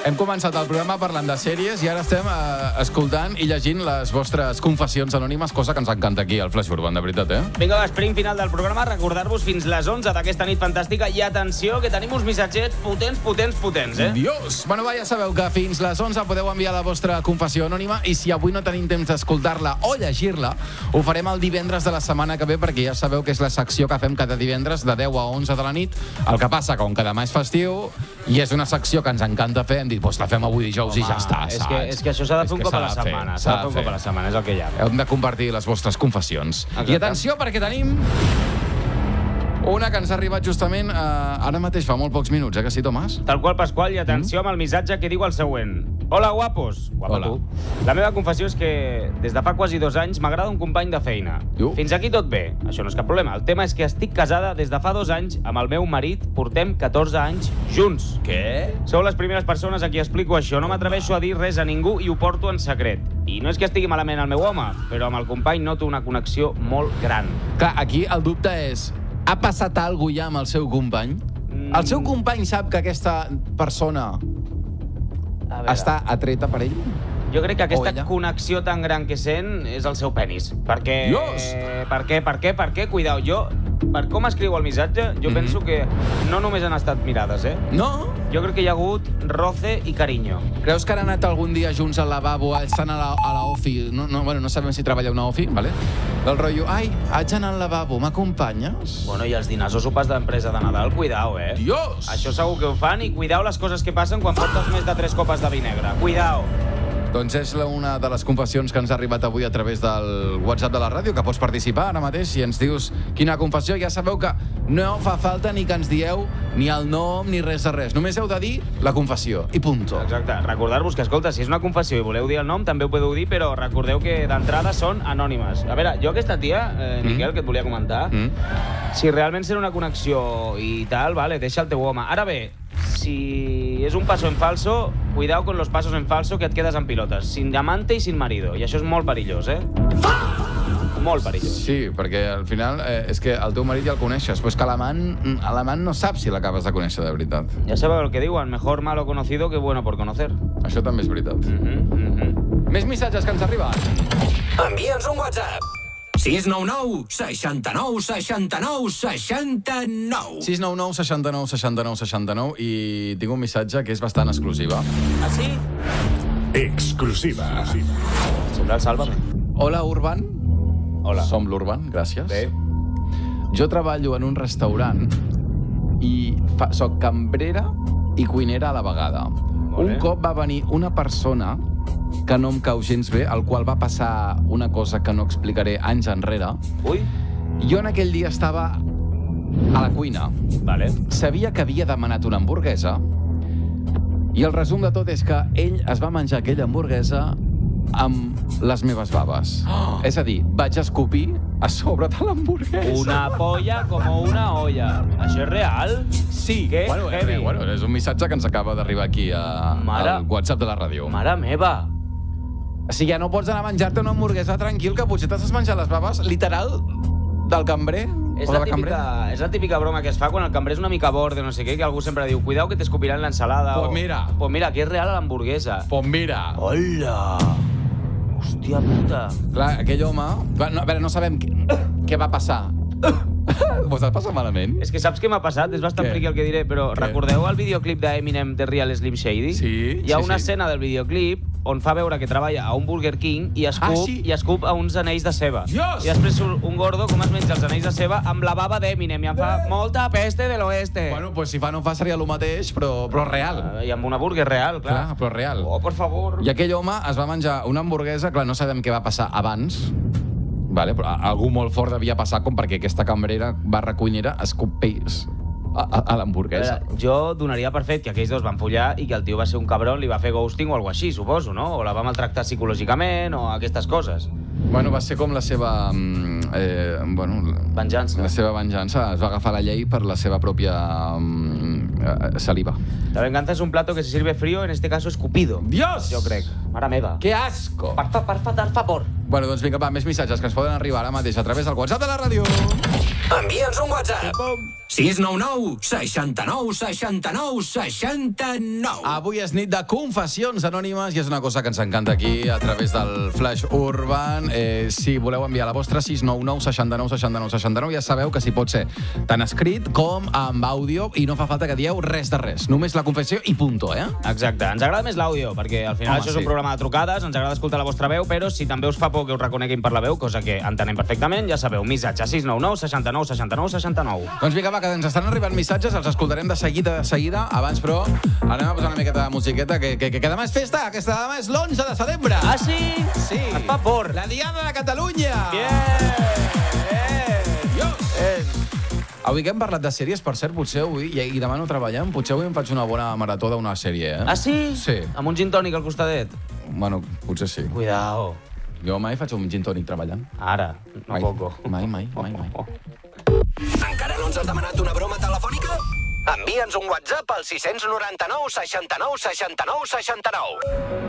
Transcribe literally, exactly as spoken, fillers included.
Hem començat el programa parlant de sèries i ara estem eh, escoltant i llegint les vostres confessions anònimes, cosa que ens encanta aquí al Flash Urban, de veritat, eh? Vinga, l'esprint final del programa, recordar-vos fins les onze d'aquesta nit fantàstica i atenció, que tenim uns missatgets potents, potents, potents, eh? Dios! Bueno, va, ja sabeu que fins les onze podeu enviar la vostra confessió anònima i si avui no tenim temps d'escoltar-la o llegir-la, ho farem el divendres de la setmana que ve, perquè ja sabeu que és la secció que fem cada divendres de deu a onze de la nit. El que passa, com que demà és festiu i és una secció que ens encanta fer, hem dit, doncs la fem avui dijous. Home, i ja està, és saps? Que, és que això s'ha de fer un cop a la setmana. S'ha de fer un cop a la setmana, és el que hi ha. Hem de compartir les vostres confessions. Exacte. I atenció, perquè tenim una que ens ha arribat justament eh, ara mateix, fa molt pocs minuts, eh, que sí, Tomàs? Tal qual, Pasqual, i atenció Mm. amb el missatge que diu el següent. Hola, guapos. Guapa Hola. tu. La meva confessió és que des de fa quasi dos anys m'agrada un company de feina. Jo. Fins aquí tot bé, això no és cap problema. El tema és que estic casada des de fa dos anys amb el meu marit, portem catorze anys junts. Què? Sou les primeres persones a qui explico això. No m'atreveixo a dir res a ningú i ho porto en secret. I no és que estigui malament el meu home, però amb el company noto una connexió molt gran. Clar, aquí el dubte és, ha passat alguna cosa ja amb el seu company? Mm. El seu company sap que aquesta persona A veure, està atreta per ell? jo crec que O aquesta ella. connexió tan gran que sent és el seu penis. Perquè... Dios! Per què, per què, per què? Cuidao, jo... Per com escriu el missatge, jo Mhm. penso que no només han estat mirades, eh? No? Jo crec que hi ha hagut roce i carinyo. Creus que han anat algun dia junts al lavabo, estan a la, a la ofi, no, no, bueno, no sabem si treballa una ofi, ¿vale? Del rotllo, ai, haig d'anar al lavabo, m'acompanyes? Bueno, i els dinars o sopars d'empresa de Nadal, cuidao, eh? Dios! Això segur que ho fan i cuidao les coses que passen quan portes més de tres copes de vi negre. Cuidao. Doncs és la- una de les confessions que ens ha arribat avui a través del WhatsApp de la ràdio, que pots participar ara mateix si ens dius quina confessió. Ja sabeu que no fa falta ni que ens dieu ni el nom ni res de res. Només heu de dir la confessió i punto. Exacte. Recordar-vos que, escolta, si és una confessió i voleu dir el nom, també ho podeu dir, però recordeu que d'entrada són anònimes. A veure, jo aquesta tia, eh, Miquel, Mm. que et volia comentar, Mm? si realment serà una connexió i tal, vale, deixa el teu home. Ara bé, si és un paso en falso, cuidao con los pasos en falso que et quedes en pilotes. Sin amante i sin marido. I això és molt perillós, eh? Molt perillós. Sí, perquè al final eh, és que el teu marit ja el coneixes, però és que l'amant a l'amant no saps si l'acabes de conèixer de veritat. Ja sabeu el que diuen, mejor malo conocido que bueno por conocer. Això també és veritat. Mhm, mhm. Més missatges que ens arriben. Envia'ns un WhatsApp. sis nou nou, seixanta-nou, seixanta-nou, seixanta-nou. sis nou nou, seixanta-nou, seixanta-nou, seixanta-nou i tinc un missatge que és bastant exclusiva. Ah, sí? Exclusiva. Sembla el Sálvame. Hola, Urban. Hola. Som l'Urban, gràcies. Bé. Jo treballo en un restaurant i fa, soc cambrera i cuinera a la vegada. Molt Un bé. cop va venir una persona que no em cau gens bé, al qual va passar una cosa que no explicaré anys enrere. Ui. Jo en aquell dia estava a la cuina, Vale. sabia que havia demanat una hamburguesa i el resum de tot és que ell es va menjar aquella hamburguesa amb les meves baves. Oh. És a dir, vaig escopir a sobre de l'hamburguesa. Una polla como una olla. Això és real? Sí. Què? Bueno, Heavy. eh, bueno, és un missatge que ens acaba d'arribar aquí a, Mare. al WhatsApp de la ràdio. Mare meva. O sigui, ja no pots anar a menjar-te una hamburguesa tranquil, que potser t'has menjat les baves, literal, del cambrer És o de la, la cambrera. típica, és la típica broma que es fa quan el cambrer és una mica borde, no sé què, que algú sempre diu, cuidao que t'escopiran l'ensalada. Pues o... mira. Pues mira, que és real a l'hamburguesa. Pues mira, Hola. Hòstia puta. clar, aquell home... Va, no, a veure, no sabem què, què va passar. Vos has passat malament? És que saps què m'ha passat? És bastant Què? friqui el que diré, però Què? recordeu el videoclip d'Eminem de Real Slim Shady? Sí, Hi ha sí, una sí. escena del videoclip on fa veure que treballa a un Burger King i escup, Ah, sí? i escup a uns anells de ceba. Dios! I després surt un gordo com es menja els anells de ceba amb la bava d'Eminem i em fa molta peste de l'oeste. Bueno, pues si fa no fa seria el mateix, però, però real. Ah, I amb una burger real, clar. Clar, però real. Oh, por favor. I aquell home es va menjar una hamburguesa, clar, no sabem què va passar abans, vale? Però algú molt fort devia passar com perquè aquesta cambrera barra cuinera escopés a, a, a l'hamburguesa. A veure, jo donaria per fet que aquells dos van follar i que el tio va ser un cabron, li va fer ghosting o alguna així, suposo, no? O la va maltractar psicològicament o aquestes coses. Bueno, va ser com la seva... mm, Eh, bueno, Venjança. la seva venjança. Es va agafar la llei per la seva pròpia mm, eh, saliva. La venganza es un plato que se sirve frío, en este caso escupido. Dios! Jo crec. Mare meva. ¡Qué asco! Per, fa, per fa, per favor. Bueno, doncs vinga, va, més missatges que ens poden arribar ara mateix a través del WhatsApp de la ràdio. Envia'ns un WhatsApp. sis nou nou seixanta-nou seixanta-nou seixanta-nou. Avui és nit de confessions anònimes i és una cosa que ens encanta aquí a través del Flash Urban. Eh, si voleu enviar la vostra, sis nou nou seixanta-nou seixanta-nou seixanta-nou, ja sabeu que si pot ser tant escrit com amb àudio i no fa falta que dieu res de res. Només la confessió i punto, eh? Exacte. Ens agrada més l'àudio, perquè al final Home, això és sí. un programa de trucades, ens agrada escoltar la vostra veu, però si també us fa por que us reconeguin per la veu, cosa que entenem perfectament, ja sabeu, missatge sis nou nou seixanta-nou seixanta-nou seixanta-nou. Doncs vinga, va, que ens estan arribant missatges, els escoltarem de seguida, de seguida. Abans, però, anem a posar una miqueta de musiqueta, que, que, que, que demà és festa, aquesta demà és l'onze de setembre. Ah, sí? Sí. Et fa por. La Diada de Catalunya. Bien! Dios. Bien! Avui que hem parlat de sèries, per cert, potser avui, i, i demà no treballem, potser avui em faig una bona marató d'una sèrie, eh? Ah, sí? Sí. Amb un gin tònic al costadet? Bueno, potser sí. Cuidao. Jo mai faig un gin tònic treballant. Ara, no Mai. poco. Mai, mai, mai, mai. Encara no ens has demanat una broma telefònica? Envia'ns un WhatsApp al sis nou nou seixanta-nou seixanta-nou seixanta-nou.